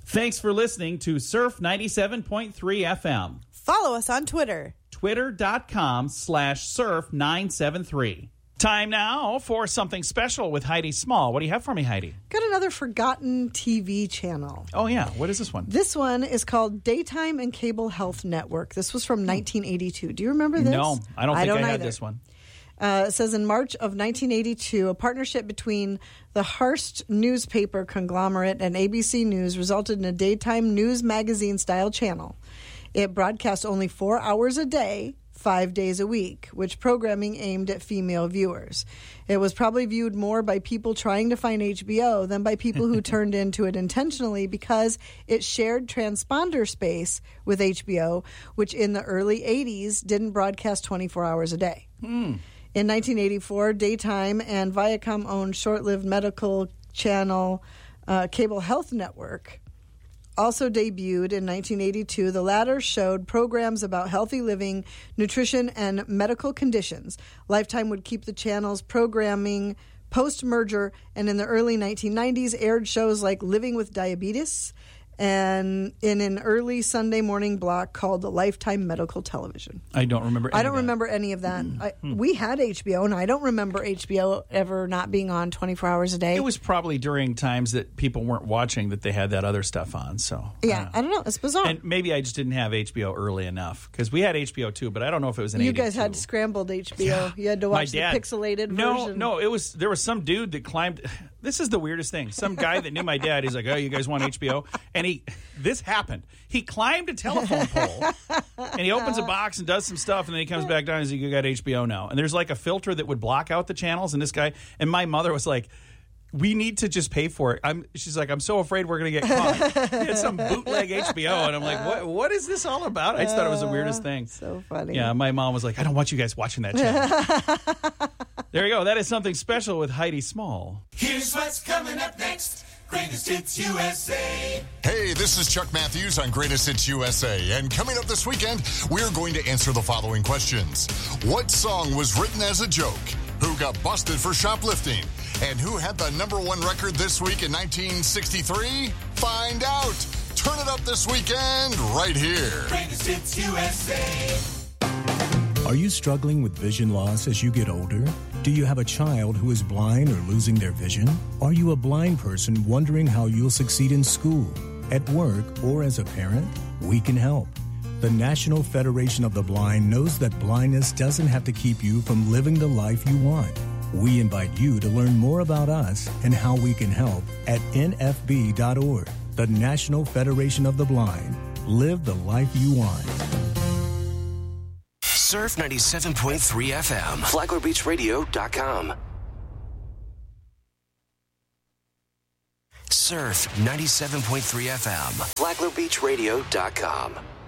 Thanks for listening to Surf 97.3 FM. Follow us on Twitter. Twitter.com/surf973. Time now for something special with Heidi Small. What do you have for me, Heidi? Got another forgotten TV channel. Oh, yeah. What is this one? This one is called Daytime and Cable Health Network. This was from 1982. Do you remember this? No, I don't think I had either. this one. It says in March of 1982, a partnership between the Hearst newspaper conglomerate and ABC News resulted in a daytime news magazine-style channel. It broadcast only 4 hours a day, 5 days a week, which programming aimed at female viewers. It was probably viewed more by people trying to find HBO than by people who turned into it intentionally because it shared transponder space with HBO, which in the early 80s didn't broadcast 24 hours a day. In 1984, Daytime and Viacom-owned short-lived medical channel Cable Health Network also debuted in 1982. The latter showed programs about healthy living, nutrition, and medical conditions. Lifetime would keep the channel's programming post-merger, and in the early 1990s aired shows like Living with Diabetes and in an early Sunday morning block called Lifetime Medical Television. I don't remember any of that. We had HBO, and I don't remember HBO ever not being on 24 hours a day. It was probably during times that people weren't watching that they had that other stuff on. So yeah, I don't know. It's bizarre. And maybe I just didn't have HBO early enough because we had HBO too, but I don't know if it was an 82. You guys had scrambled HBO. Yeah. You had to watch the pixelated version. No, there was some dude that climbed. This is the weirdest thing. Some guy that knew my dad, he's like, "Oh, you guys want HBO?" And this happened. He climbed a telephone pole and he opens a box and does some stuff, and then he comes back down and he's like, "You got HBO now." And there's like a filter that would block out the channels, and this guy and my mother was like, "We need to just pay for it." She's like, "I'm so afraid we're going to get caught." He had some bootleg HBO, and I'm like, what is this all about? I just thought it was the weirdest thing. So funny. Yeah, my mom was like, "I don't want you guys watching that channel." There you go. That is something special with Heidi Small. Here's what's coming up next. Greatest Hits USA. Hey, this is Chuck Matthews on Greatest Hits USA. And coming up this weekend, we're going to answer the following questions. What song was written as a joke? Who got busted for shoplifting? And who had the #1 record this week in 1963? Find out. Turn it up this weekend right here. Greatest Hits USA. Are you struggling with vision loss as you get older? Do you have a child who is blind or losing their vision? Are you a blind person wondering how you'll succeed in school, at work, or as a parent? We can help. The National Federation of the Blind knows that blindness doesn't have to keep you from living the life you want. We invite you to learn more about us and how we can help at nfb.org. The National Federation of the Blind. Live the life you want. Surf 97.3 FM. FlaglerBeachRadio.com. Surf 97.3 FM. FlaglerBeachRadio.com.